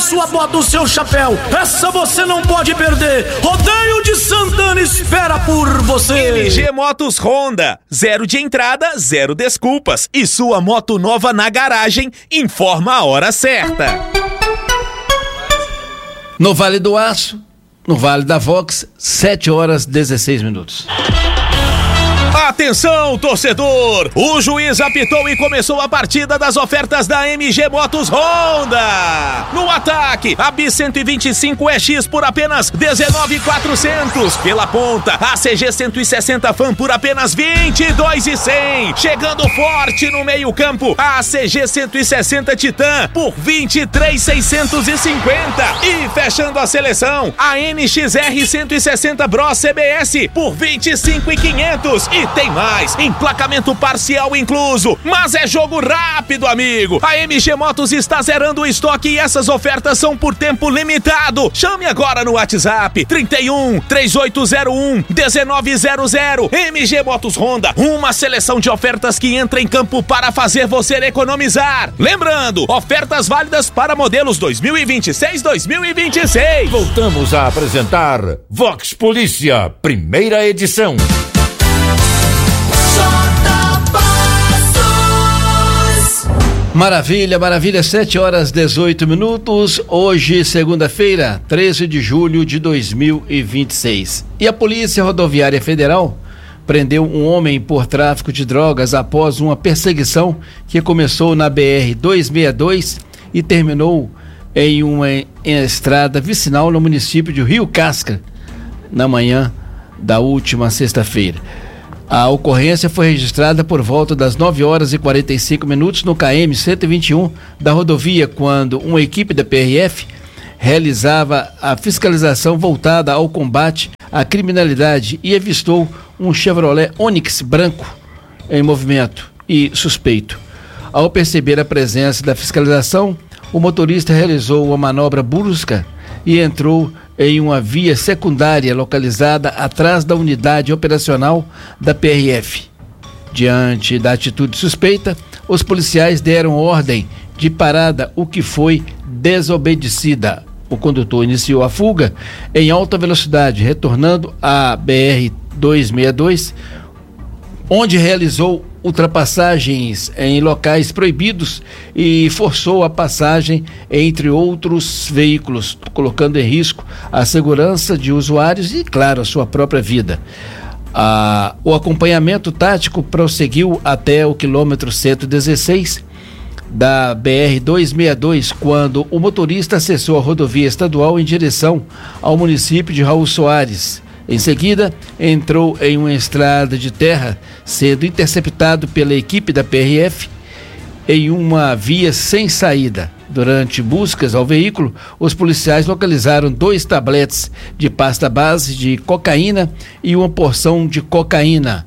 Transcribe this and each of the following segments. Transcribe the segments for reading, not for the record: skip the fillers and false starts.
sua bota, o seu chapéu. Essa você não pode perder. Rodeio de Santana espera por você. MG Motos Honda, 0 de entrada, 0 desculpas. E sua moto nova na garagem, informa a hora certa. No Vale do Aço, no Vale da Vox, 7h16. Atenção, torcedor! O juiz apitou e começou a partida das ofertas da MG Motos Honda. No ataque, a Bis 125 EX por apenas R$19.400. Pela ponta, a CG 160 Fan por apenas R$22.100. Chegando forte no meio campo, a CG 160 Titan por R$23.650. E fechando a seleção, a NXR 160 Bros CBS por R$25.500. E tem mais, emplacamento parcial incluso, mas é jogo rápido, amigo. A MG Motos está zerando o estoque e essas ofertas são por tempo limitado. Chame agora no WhatsApp 31 3801 1900. MG Motos Honda, uma seleção de ofertas que entra em campo para fazer você economizar. Lembrando, ofertas válidas para modelos 2026-2026. Voltamos a apresentar Vox Polícia, primeira edição. Maravilha, 7h18. Hoje, segunda-feira, 13 de julho de 2026. E a Polícia Rodoviária Federal prendeu um homem por tráfico de drogas após uma perseguição que começou na BR-262 e terminou em uma estrada vicinal no município de Rio Casca, na manhã da última sexta-feira. A ocorrência foi registrada por volta das 9h45 no KM 121 da rodovia, quando uma equipe da PRF realizava a fiscalização voltada ao combate à criminalidade e avistou um Chevrolet Onix branco em movimento e suspeito. Ao perceber a presença da fiscalização, o motorista realizou uma manobra brusca e entrou em uma via secundária localizada atrás da unidade operacional da PRF. Diante da atitude suspeita, os policiais deram ordem de parada, o que foi desobedecida. O condutor iniciou a fuga em alta velocidade, retornando à BR-262, onde realizou ultrapassagens em locais proibidos e forçou a passagem entre outros veículos, colocando em risco a segurança de usuários e, claro, a sua própria vida. O acompanhamento tático prosseguiu até o quilômetro 116 da BR-262, quando o motorista acessou a rodovia estadual em direção ao município de Raul Soares. Em seguida, entrou em uma estrada de terra, sendo interceptado pela equipe da PRF em uma via sem saída. Durante buscas ao veículo, os policiais localizaram 2 tabletes de pasta base de cocaína e uma porção de cocaína.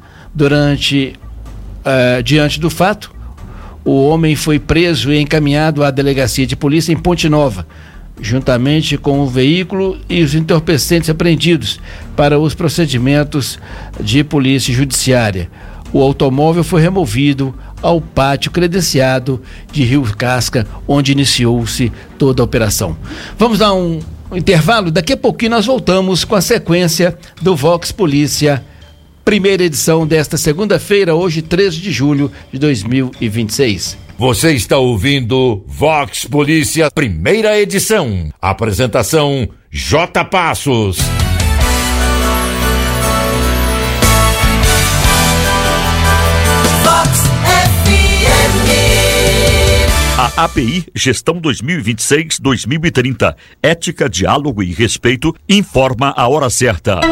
Diante do fato, o homem foi preso e encaminhado à delegacia de polícia em Ponte Nova, juntamente com o veículo e os entorpecentes apreendidos para os procedimentos de polícia judiciária. O automóvel foi removido ao pátio credenciado de Rio Casca, onde iniciou-se toda a operação. Vamos dar um intervalo, daqui a pouquinho nós voltamos com a sequência do Vox Polícia, primeira edição desta segunda-feira, hoje 13 de julho de 2026. Você está ouvindo Vox Polícia, primeira edição. Apresentação J. Passos. Vox FM. A API Gestão 2026-2030, Ética, Diálogo e Respeito, informa a hora certa.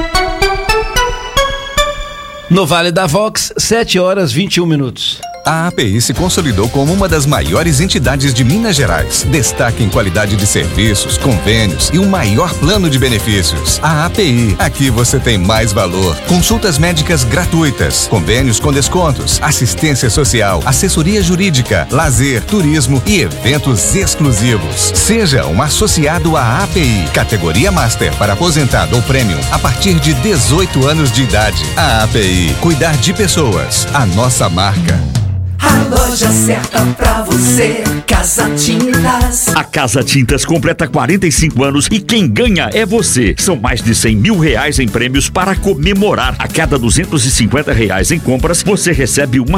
No Vale da Vox, 7h21. A API se consolidou como uma das maiores entidades de Minas Gerais. Destaque em qualidade de serviços, convênios e um maior plano de benefícios. A API, aqui você tem mais valor. Consultas médicas gratuitas, convênios com descontos, assistência social, assessoria jurídica, lazer, turismo e eventos exclusivos. Seja um associado à API, categoria Master para aposentado ou Premium a partir de 18 anos de idade. A API, cuidar de pessoas, a nossa marca. A loja certa pra você, Casa Tintas. A Casa Tintas completa 45 anos e quem ganha é você. São mais de 100 mil reais em prêmios para comemorar. A cada R$250 em compras, você recebe uma